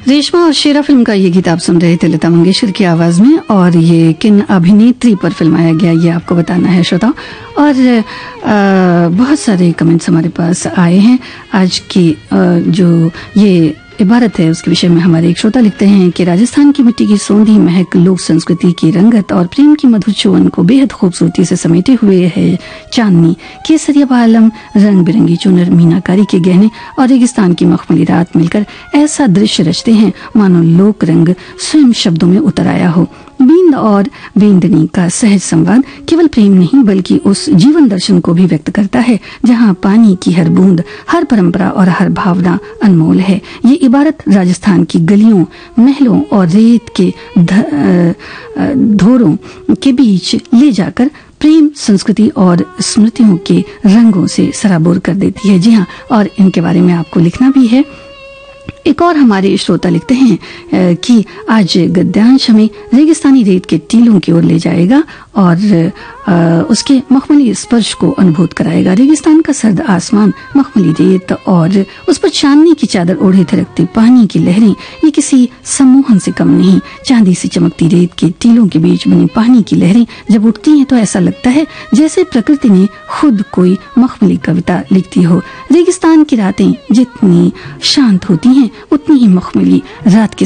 रेशमा और शेरा फिल्म का ये गीत आप सुन रहे थे लता मंगेशकर की आवाज में, और ये किन अभिनेत्री पर फिल्माया गया ये आपको बताना है श्रोता। और बहुत सारे कमेंट्स हमारे पास आए हैं। आज की जो ये इबारत है उसके विषय में हमारे एक श्रोता लिखते हैं कि राजस्थान की मिट्टी की सौंधी महक, लोक संस्कृति की रंगत और प्रेम की मधुर चुवन को बेहद खूबसूरती से समेटे हुए है चांदनी, केसरिया बालम, रंग बिरंगी चुनर, मीनाकारी के गहने और रेगिस्तान की मखमली रात मिलकर ऐसा दृश्य रचते हैं मानो लोक रंग स्वयं शब्दों में उतर आया हो। बींद और बेंदनी का सहज संवाद केवल प्रेम नहीं बल्कि उस जीवन दर्शन को भी व्यक्त करता है जहाँ पानी की हर बूंद, हर परंपरा और हर भावना अनमोल है। ये इबारत राजस्थान की गलियों, महलों और रेत के धोरों के बीच ले जाकर प्रेम, संस्कृति और स्मृतियों के रंगों से सराबोर कर देती है। जी हाँ, और इनके बारे में आपको लिखना भी है। एक और हमारे श्रोता लिखते हैं कि आज गद्यांश हमें रेगिस्तानी रेत के टीलों की ओर ले जाएगा और उसके मखमली स्पर्श को अनुभूत कराएगा। रेगिस्तान का सर्द आसमान, मखमली रेत और उस पर चांदनी की चादर ओढ़े थिरकते पानी की लहरें, ये किसी सम्मोहन से कम नहीं। चांदी सी चमकती रेत के टीलों के बीच बनी पानी की लहरें जब उठती हैं तो ऐसा लगता है जैसे प्रकृति ने खुद कोई मखमली कविता लिखती हो। रेगिस्तान की रातें जितनी शांत होती हैं उतनी ही मखमली रात के